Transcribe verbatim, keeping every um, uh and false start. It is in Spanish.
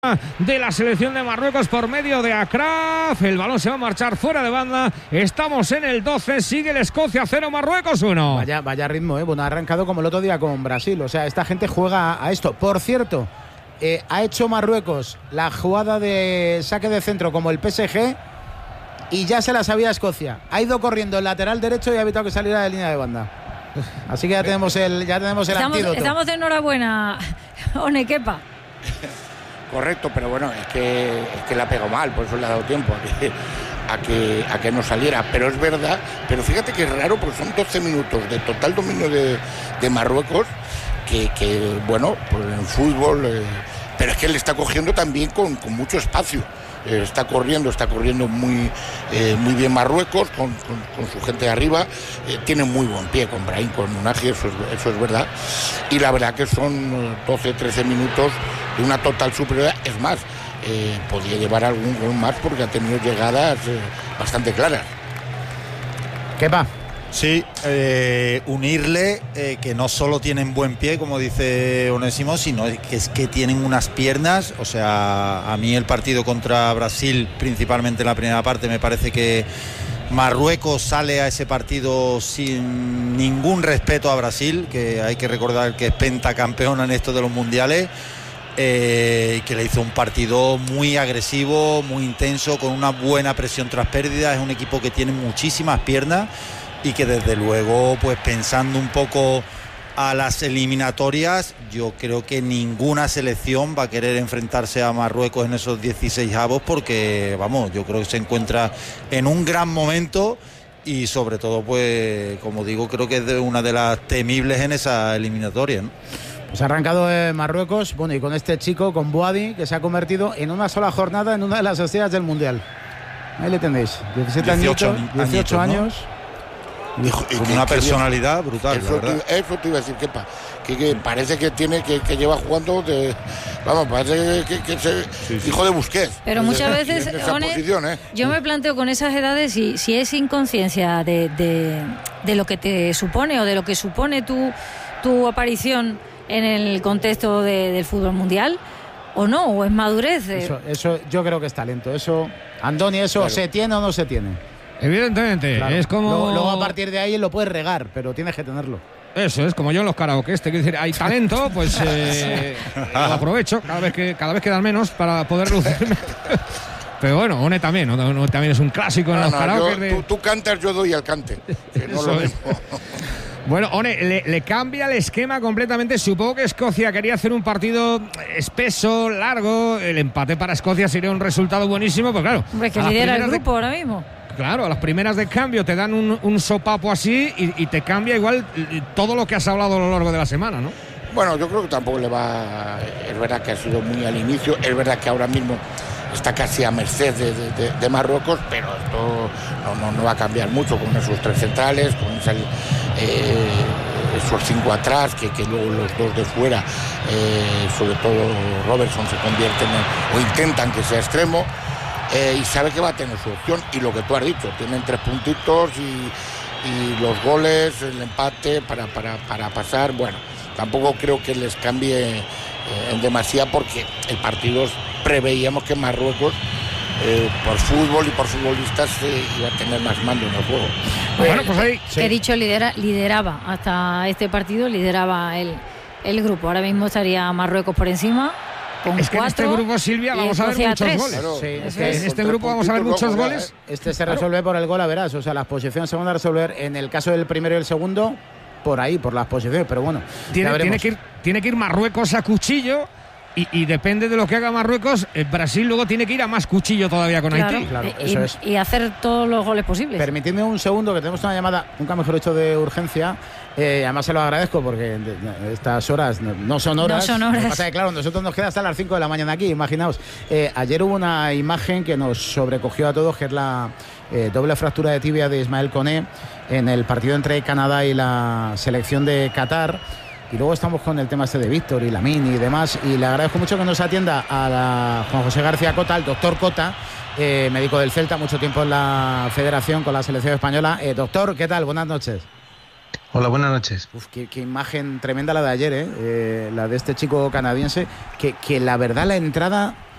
de la selección de Marruecos por medio de Achraf. El balón se va a marchar fuera de banda. Estamos en el doce. Sigue el Escocia cero, Marruecos uno. Vaya, vaya ritmo, ¿eh? Bueno, ha arrancado como el otro día con Brasil. O sea, esta gente juega a esto. Por cierto, eh, ha hecho Marruecos la jugada de saque de centro como el P S G y ya se la sabía Escocia. Ha ido corriendo el lateral derecho y ha evitado que saliera de línea de banda. Así que ya tenemos el, ya tenemos el estamos, antídoto. Estamos de enhorabuena, One, Kepa. Correcto, pero bueno, es que, es que la pegó mal, por eso le ha dado tiempo a que, a que, a que no saliera. Pero es verdad, pero fíjate que es raro porque son doce minutos de total dominio de, de Marruecos, que, que bueno, pues en fútbol, eh, pero es que él está cogiendo también con, con mucho espacio. Eh, está corriendo, está corriendo muy, eh, muy bien Marruecos, con, con, con su gente de arriba, eh, tiene muy buen pie con Brahim, con Munaji, eso es, eso es verdad, y la verdad que son doce, trece minutos de una total superioridad. Es más, eh, podía llevar algún gol más porque ha tenido llegadas eh, bastante claras. ¿Qué va? Sí, eh, unirle eh, que no solo tienen buen pie, como dice Onésimo, sino que es que tienen unas piernas. O sea, a mí el partido contra Brasil, principalmente en la primera parte, me parece que Marruecos sale a ese partido sin ningún respeto a Brasil, que hay que recordar que es pentacampeona en esto de los mundiales, eh, que le hizo un partido muy agresivo, muy intenso, con una buena presión tras pérdida. Es un equipo que tiene muchísimas piernas y que desde luego, pues pensando un poco a las eliminatorias, yo creo que ninguna selección va a querer enfrentarse a Marruecos en esos dieciséis avos, porque vamos, yo creo que se encuentra en un gran momento y sobre todo, pues como digo, creo que es de una de las temibles en esa eliminatoria, ¿no? Pues ha arrancado en Marruecos, bueno, y con este chico, con Bouadi, que se ha convertido en una sola jornada en una de las estrellas del Mundial. Ahí le tenéis, diecisiete dieciocho añitos, dieciocho añitos, ¿no? años. Y, y con una personalidad brutal, eso, la verdad. Te, eso te iba a decir, Kepa, que, que parece que tiene que, que lleva jugando de, vamos, parece que, que, que es sí, sí. hijo de Busquets. Pero muchas de, veces, de esa One, posición, ¿eh? yo me planteo con esas edades si, si es inconsciencia de, de, de lo que te supone o de lo que supone tu, tu aparición en el contexto de, del fútbol mundial, o no, o es madurez. Eh. Eso, eso yo creo que es talento. Eso, Andoni, eso claro. ¿Se tiene o no se tiene? Evidentemente, claro. Es como... Luego, luego a partir de ahí lo puedes regar, pero tienes que tenerlo. Eso es, como yo en los karaoke, te quiero decir, hay talento, pues eh, lo aprovecho cada vez que cada vez quedan menos para poder lucirme. Pero bueno, One también, One también es un clásico en no, los no, karaoke. Yo, de... tú, tú cantas, yo doy al cante. Que no lo mismo. Bueno, One, le, le cambia el esquema completamente. Supongo que Escocia quería hacer un partido espeso, largo. El empate para Escocia sería un resultado buenísimo, pues claro. Hombre, que lidera el grupo de... ahora mismo. Claro, a las primeras de cambio te dan un, un sopapo así y, y te cambia igual todo lo que has hablado a lo largo de la semana, ¿no? Bueno, yo creo que tampoco le va... Es verdad que ha sido muy al inicio, es verdad que ahora mismo está casi a merced de, de, de, de Marruecos, pero esto no, no, no va a cambiar mucho con esos tres centrales, con esa, eh, esos cinco atrás, que, que luego los dos de fuera, eh, sobre todo Robertson, se convierten en, o intentan que sea extremo. Eh, y sabe que va a tener su opción, y lo que tú has dicho, tienen tres puntitos y, y los goles, el empate para, para, para pasar. Bueno, tampoco creo que les cambie eh, en demasía, porque el partido preveíamos que Marruecos eh, por fútbol y por futbolistas eh, iba a tener más mando en el juego. Bueno, pues ahí sí. He dicho lidera, lideraba hasta este partido, lideraba el, el grupo. Ahora mismo estaría Marruecos por encima. Con es que cuatro, en este grupo, Silvia, vamos a ver muchos tres. goles. Claro, sí, es que en este grupo vamos a ver muchos goles. Este se resuelve claro. por el gol, a verás. O sea, las posiciones se van a resolver en el caso del primero y el segundo, por ahí, por las posiciones. Pero bueno, tiene, tiene, que, ir, tiene que ir Marruecos a cuchillo. Y, y depende de lo que haga Marruecos, eh, Brasil luego tiene que ir a más cuchillo todavía con claro, Haití. Claro, y, eso es. Y hacer todos los goles posibles. Permitidme un segundo, que tenemos una llamada, nunca mejor hecho, de urgencia. Eh, además se lo agradezco porque estas horas no, no son horas. No son horas. Lo que pasa es que, claro, nosotros nos queda hasta las cinco de la mañana aquí, imaginaos. Eh, ayer hubo una imagen que nos sobrecogió a todos, que es la eh, doble fractura de tibia de Ismael Koné en el partido entre Canadá y la selección de Qatar. Y luego estamos con el tema este de Víctor y Lamine y demás. Y le agradezco mucho que nos atienda a la Juan José García Cota, el doctor Cota, eh, médico del Celta, mucho tiempo en la federación con la selección española. Eh, doctor, ¿qué tal? Buenas noches. Hola, buenas noches. Uf, qué, qué imagen tremenda la de ayer, ¿eh? Eh, la de este chico canadiense, que, que la verdad la entrada